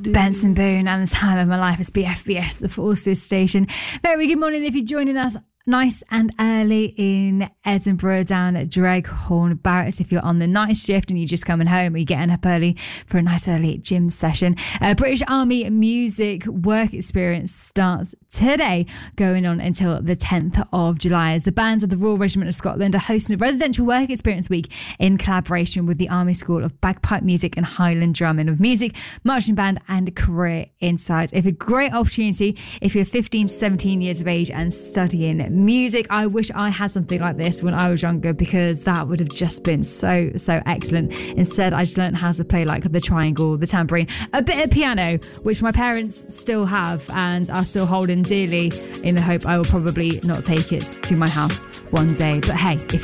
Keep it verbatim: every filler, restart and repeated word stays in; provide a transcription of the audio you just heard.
Benson Boone and The Time of My Life is B F B S, the Forces station. Very good morning if you're joining us nice and early in Edinburgh, down at Dreghorn Barracks. If you're on the night shift and you're just coming home or you're getting up early for a nice early gym session. Uh, British Army Music Work Experience starts today, going on until the tenth of July, as the bands of the Royal Regiment of Scotland are hosting a residential work experience week in collaboration with the Army School of Bagpipe Music and Highland Drumming of Music, Marching Band and Career Insights. It's a great opportunity if you're fifteen to seventeen years of age and studying music. I wish I had something like this when I was younger, because that would have just been so so excellent. Instead, I just learned how to play like the triangle, the tambourine, a bit of piano, which my parents still have and are still holding dearly, in the hope I will probably not take it to my house one day. But hey, if